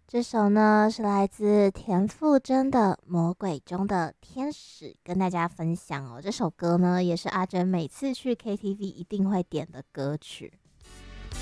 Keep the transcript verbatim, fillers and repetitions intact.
这首呢是来自田馥甄的《魔鬼中的天使》，跟大家分享哦。这首歌呢也是阿珍每次去 K T V 一定会点的歌曲。